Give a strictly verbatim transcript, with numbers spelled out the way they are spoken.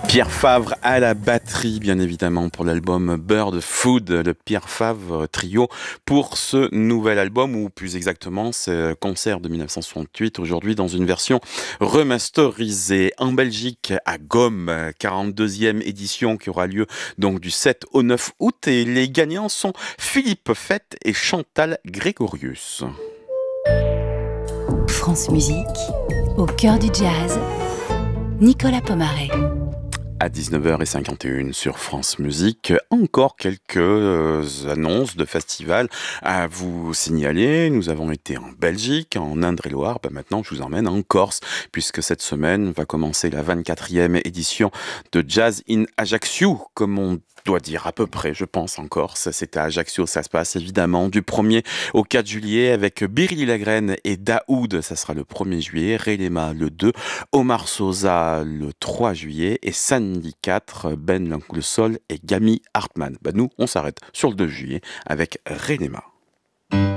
Pierre Favre à la batterie, bien évidemment, pour l'album Bird Food, le Pierre Favre trio pour ce nouvel album, ou plus exactement, ce concert de mille neuf cent soixante-huit, aujourd'hui dans une version remasterisée. En Belgique, à Gom, quarante-deuxième édition qui aura lieu donc du sept au neuf août, et les gagnants sont Philippe Fett et Chantal Grégorius. France Musique, au cœur du jazz, Nicolas Pomaré. À dix-neuf heures cinquante et une sur France Musique, encore quelques euh, annonces de festivals à vous signaler. Nous avons été en Belgique, en Indre-et-Loire. Ben maintenant, je vous emmène en Corse, puisque cette semaine va commencer la vingt-quatrième édition de Jazz in Ajaccio, comme on doit dire à peu près, je pense, en Corse. C'est à Ajaccio, ça se passe évidemment du premier au quatre juillet avec Biry Lagrène et Daoud, ça sera le premier juillet, Relema le deux, Omar Sosa le trois juillet et samedi quatre, Ben Le Sol et Gami Hartmann. Ben nous, on s'arrête sur le deux juillet avec Relema.